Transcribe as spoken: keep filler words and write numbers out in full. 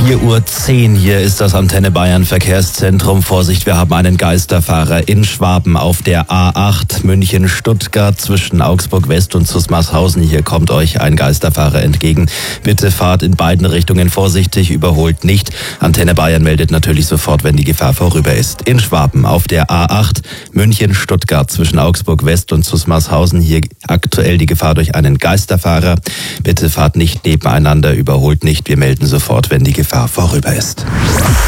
vier Uhr zehn, hier ist das Antenne Bayern Verkehrszentrum. Vorsicht, wir haben einen Geisterfahrer in Schwaben auf der A acht München-Stuttgart zwischen Augsburg West und Zusmarshausen. Hier kommt euch ein Geisterfahrer entgegen. Bitte fahrt in beiden Richtungen vorsichtig, überholt nicht. Antenne Bayern meldet natürlich sofort, wenn die Gefahr vorüber ist. In Schwaben auf der A acht München-Stuttgart zwischen Augsburg West und Zusmarshausen. Hier aktuell die Gefahr durch einen Geisterfahrer. Bitte fahrt nicht nebeneinander, überholt nicht. Wir melden sofort, wenn die Gefahr vorüber ist.